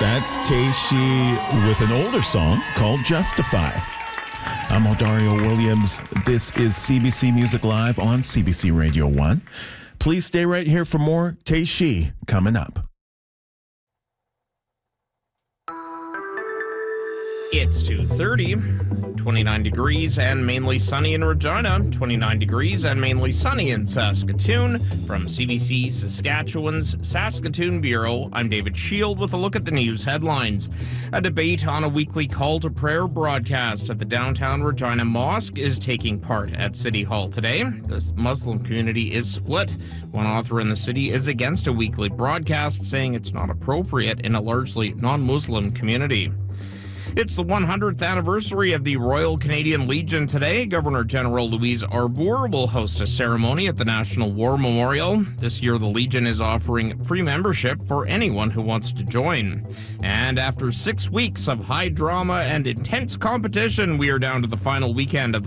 That's Taishi with an older song called Justify. I'm Odario Williams. This is CBC Music Live on CBC Radio 1. Please stay right here for more Taishi coming up. It's 2:30, 29 degrees and mainly sunny in Regina, 29 degrees and mainly sunny in Saskatoon. From CBC Saskatchewan's Saskatoon Bureau, I'm David Shield with a look at the news headlines. A debate on a weekly call to prayer broadcast at the downtown Regina Mosque is taking part at City Hall today. The Muslim community is split. One author in the city is against a weekly broadcast, saying it's not appropriate in a largely non-Muslim community. It's the 100th anniversary of the Royal Canadian Legion today. Governor-General Louise Arbour will host a ceremony at the National War Memorial. This year, the Legion is offering free membership for anyone who wants to join. And after 6 weeks of high drama and intense competition, we are down to the final weekend of